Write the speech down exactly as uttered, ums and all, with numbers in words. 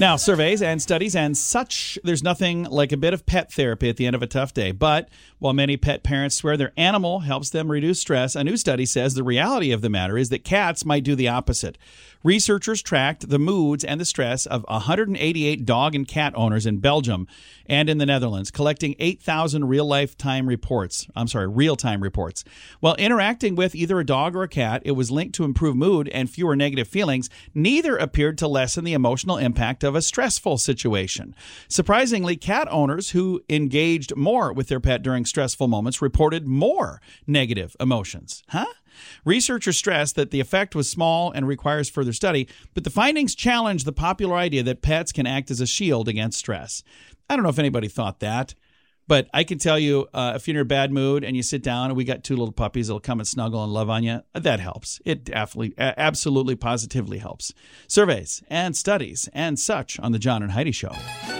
Now, surveys and studies and such, there's nothing like a bit of pet therapy at the end of a tough day. But while many pet parents swear their animal helps them reduce stress, a new study says the reality of the matter is that cats might do the opposite. Researchers tracked the moods and the stress of one hundred eighty-eight dog and cat owners in Belgium and in the Netherlands, collecting eight thousand real-life time reports. I'm sorry, real-time reports. While interacting with either a dog or a cat, it was linked to improved mood and fewer negative feelings. Neither appeared to lessen the emotional impact of a stressful situation. Surprisingly, cat owners who engaged more with their pet during stressful moments reported more negative emotions. Huh? Researchers stressed that the effect was small and requires further study, but the findings challenge the popular idea that pets can act as a shield against stress. I don't know if anybody thought that, but I can tell you, uh, if you're in a bad mood and you sit down and we got two little puppies that'll come and snuggle and love on you, that helps. It absolutely, absolutely, positively helps. Surveys and studies and such on the John and Heidi Show.